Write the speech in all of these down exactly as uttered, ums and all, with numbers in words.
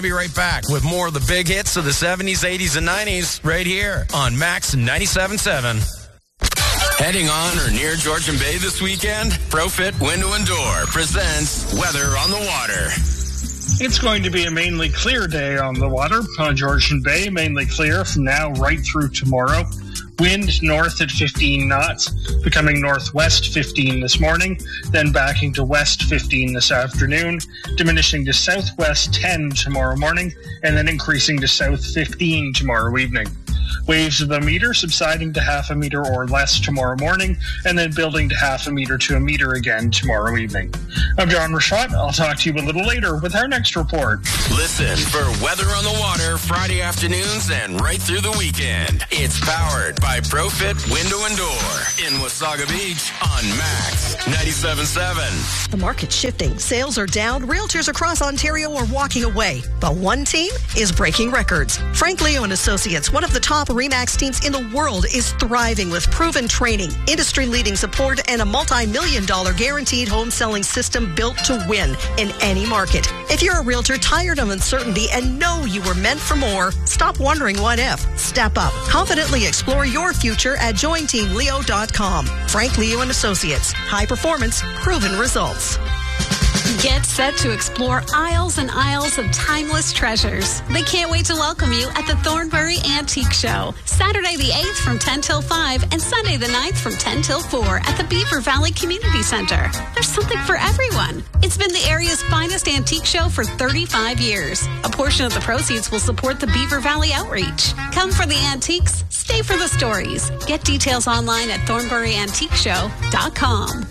Be right back with more of the big hits of the seventies, eighties, and nineties right here on Max ninety-seven point seven. Heading on or near Georgian Bay this weekend? ProFit Window and Door presents Weather on the Water. It's going to be a mainly clear day on the water on Georgian Bay, mainly clear from now right through tomorrow. Wind north at fifteen knots, becoming northwest fifteen this morning, then backing to west fifteen this afternoon, diminishing to southwest ten tomorrow morning, and then increasing to south fifteen tomorrow evening. Waves of a meter subsiding to half a meter or less tomorrow morning, and then building to half a meter to a meter again tomorrow evening. I'm John Rashad. I'll talk to you a little later with our next report. Listen for Weather on the Water Friday afternoons and right through the weekend. It's powered by ProFit Window and Door in Wasaga Beach on Max ninety-seven point seven. The market's shifting. Sales are down. Realtors across Ontario are walking away. But one team is breaking records. Frank Leo and Associates, one of the top RE/MAX teams in the world, is thriving with proven training, industry-leading support, and a multi-million dollar guaranteed home selling system built to win in any market. If you're a realtor tired of uncertainty and know you were meant for more, stop wondering what if. Step up. Confidently explore your future at join team leo dot com. Frank Leo and Associates. High performance, proven results. Get set to explore aisles and aisles of timeless treasures. They can't wait to welcome you at the Thornbury Antique Show, Saturday the eighth from ten till five and Sunday the ninth from ten till four at the Beaver Valley Community Center. There's something for everyone. It's been the area's finest antique show for thirty-five years. A portion of the proceeds will support the Beaver Valley outreach. Come for the antiques, stay for the stories. Get details online at thornbury antique show dot com.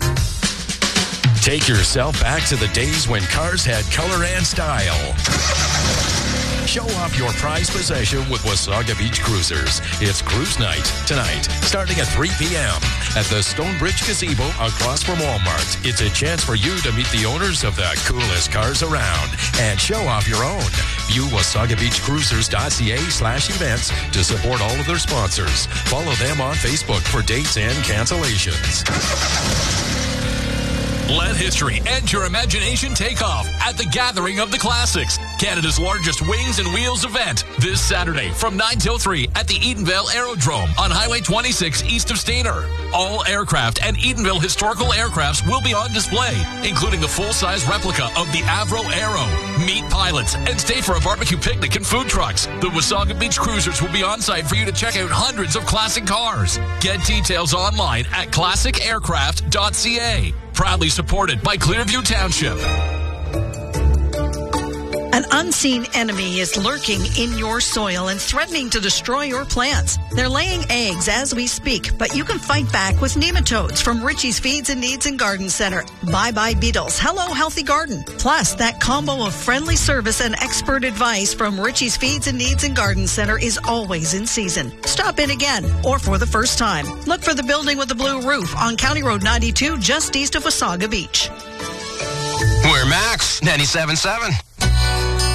Take yourself back to the days when cars had color and style. Show off your prized possession with Wasaga Beach Cruisers. It's Cruise Night tonight, starting at three p.m. at the Stonebridge Gazebo across from Walmart. It's a chance for you to meet the owners of the coolest cars around and show off your own. View wasaga beach cruisers dot c a slash events to support all of their sponsors. Follow them on Facebook for dates and cancellations. Let history and your imagination take off at the Gathering of the Classics, Canada's largest wings and wheels event, this Saturday from nine till three at the Edenvale Aerodrome on Highway twenty-six east of Stayner. All aircraft and Edenvale historical aircrafts will be on display, including the full-size replica of the Avro Aero. Meet pilots and stay for a barbecue picnic and food trucks. The Wasaga Beach Cruisers will be on site for you to check out hundreds of classic cars. Get details online at classic aircraft dot c a. Proudly supported by Clearview Township. An unseen enemy is lurking in your soil and threatening to destroy your plants. They're laying eggs as we speak, but you can fight back with nematodes from Richie's Feeds and Needs and Garden Center. Bye-bye beetles. Hello, Healthy Garden. Plus, that combo of friendly service and expert advice from Richie's Feeds and Needs and Garden Center is always in season. Stop in again or for the first time. Look for the building with the blue roof on County Road ninety-two just east of Wasaga Beach. We're Max ninety-seven point seven.